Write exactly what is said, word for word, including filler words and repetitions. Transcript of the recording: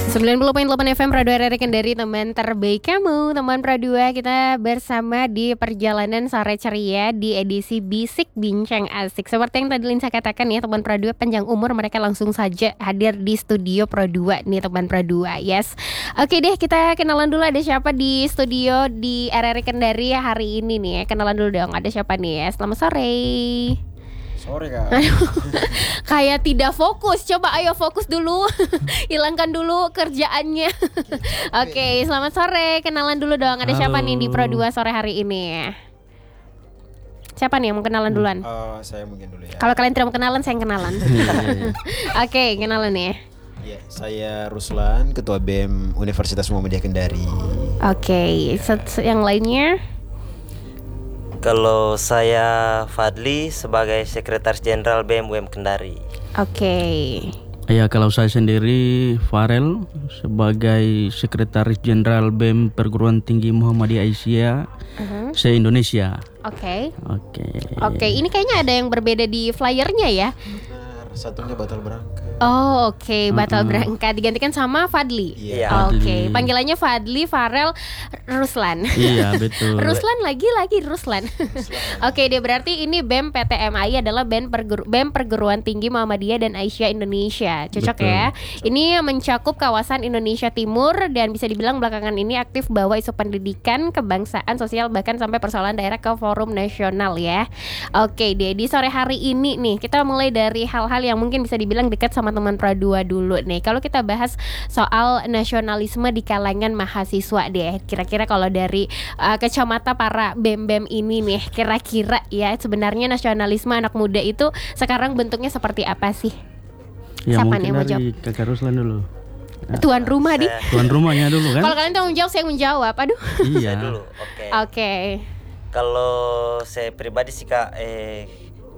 sembilan puluh koma delapan F M Pradua R R Kendari, teman terbaik kamu. Teman Pradua, kita bersama di perjalanan sore ceria di edisi Bisik Bincang Asik. Seperti yang tadi Linsa katakan ya, teman Pradua panjang umur, mereka langsung saja hadir di studio Pradua nih teman Pradua. Yes. Oke deh, kita kenalan dulu ada siapa di studio di R R Kendari hari ini nih. Kenalan dulu dong, ada siapa nih ya. Selamat sore. Sore Kak. Kayak tidak fokus. Coba ayo fokus dulu. Hilangkan dulu kerjaannya. Oke, okay, selamat sore. Kenalan dulu dong. Ada siapa nih di Pro dua sore hari ini? Siapa nih yang mau kenalan duluan? Uh, saya mungkin dulu ya. Kalau kalian tidak mau kenalan, saya yang kenalan. Oke, okay, kenalan ya. Ya, saya Ruslan, Ketua B E M Universitas Muhammadiyah Kendari. Oke, okay. ya. Yang lainnya? Kalau saya Fadli sebagai Sekretaris Jenderal B E M U M Kendari. Oke. Okay. Ya, kalau saya sendiri Farel sebagai Sekretaris Jenderal B E M Perguruan Tinggi Muhammadiyah Aisyah uh-huh. se-Indonesia. Oke. Okay. Oke. Okay. Oke, okay. Ini kayaknya ada yang berbeda di flyernya ya. Benar, satunya batal berangkat. Oh oke, okay. batal uh-huh. berangkat digantikan sama Fadli. Iya. Yeah. Oke, okay. Panggilannya Fadli, Farel, Ruslan. Iya betul. Ruslan lagi lagi Ruslan. Oke, okay, dia berarti ini B E M P T M A I adalah B E M, Perguru- B E M Perguruan Tinggi Muhammadiyah dan Aisyah Indonesia. Cocok betul. Ya. Ini mencakup kawasan Indonesia Timur dan bisa dibilang belakangan ini aktif bawa isu pendidikan, kebangsaan, sosial bahkan sampai persoalan daerah ke forum nasional ya. Oke, okay, deh di sore hari ini nih kita mulai dari hal-hal yang mungkin bisa dibilang dekat sama teman Pradua dulu nih. Kalau kita bahas soal nasionalisme di kalangan mahasiswa deh, kira-kira kalau dari uh, kacamata para B E M-B E M ini nih, kira-kira ya sebenarnya nasionalisme anak muda itu sekarang bentuknya seperti apa sih? Ya, siapa mungkin nih mau dari jawab? Kakak Ruslan dulu. Tuan rumah di. Tuan rumahnya dulu kan? Kalau kalian tanggung jawab, saya menjawab. Aduh. Iya. Saya dulu. Oke. Okay. Oke. Okay. Kalau saya pribadi sih Kak, eh